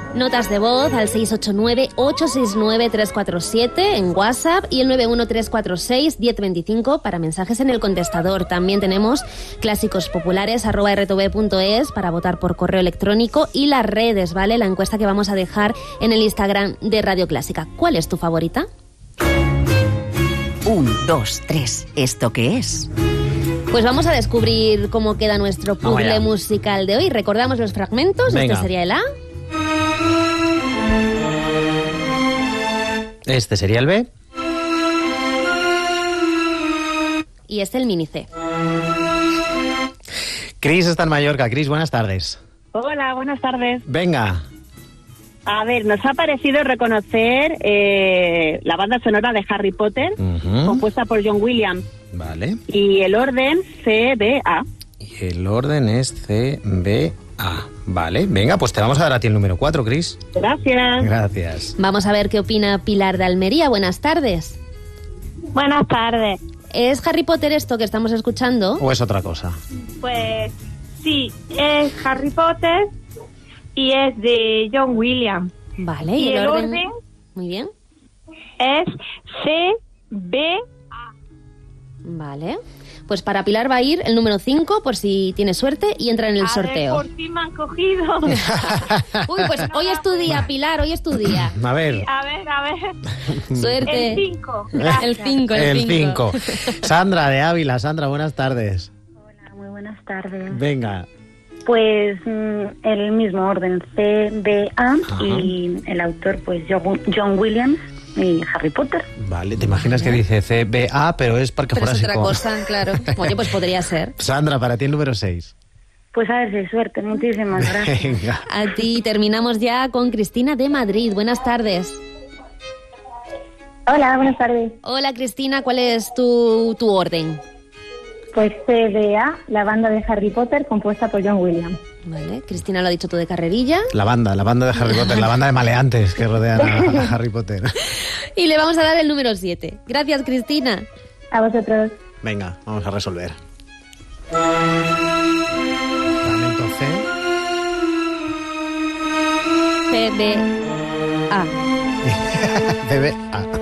Notas de voz al 689-869-347 en WhatsApp y el 91346-1025 para mensajes en el contestador. También tenemos clásicos populares @rtv.es para votar por correo electrónico y las redes, ¿vale? La encuesta que vamos a dejar en el Instagram de Radio Clásica. ¿Cuál es tu favorita? 1, 2, 3. ¿Esto qué es? Pues vamos a descubrir cómo queda nuestro puzzle musical de hoy. Recordamos los fragmentos. Venga. Este sería el A. Este sería el B. Y este el mini C. Cris está en Mallorca. Cris, buenas tardes. Hola, buenas tardes. Venga. A ver, nos ha parecido reconocer la banda sonora de Harry Potter, compuesta por John Williams. Vale. Y el orden CBA. Y el orden es CBA. Vale, venga, pues te vamos a dar a ti el número 4, Cris. Gracias. Gracias. Vamos a ver qué opina Pilar de Almería. Buenas tardes. Buenas tardes. ¿Es Harry Potter esto que estamos escuchando? ¿O es otra cosa? Pues sí, es Harry Potter y es de John Williams. Vale, Y el orden Muy bien. es CBA. Vale. Pues para Pilar va a ir el número 5, por si tiene suerte, y entra en el sorteo. Por fin me han cogido. Uy, pues hoy es tu día, Pilar, hoy es tu día. A ver. A ver. Suerte. El 5. El 5, El 5. Sandra de Ávila. Sandra, buenas tardes. Hola, muy buenas tardes. Venga. Pues el mismo orden, CBA, y el autor, pues John Williams y Harry Potter. Vale, ¿te imaginas que dice CBA, pero es porque Pero fuera es otra así como- cosa, claro. Oye, pues podría ser. Sandra, para ti el número 6. Pues a ver si hay suerte, muchísimas gracias. Venga. A ti terminamos ya con Cristina de Madrid. Buenas tardes. Hola, buenas tardes. Hola, Cristina, ¿cuál es tu orden? Pues CBA, la banda de Harry Potter, compuesta por John Williams. Vale, Cristina lo ha dicho tú de carrerilla. La banda de Harry Potter, la banda de maleantes que rodean a Harry Potter. Y le vamos a dar el número 7. Gracias, Cristina. A vosotros. Venga, vamos a resolver. Fragmento C. CBA. CBA.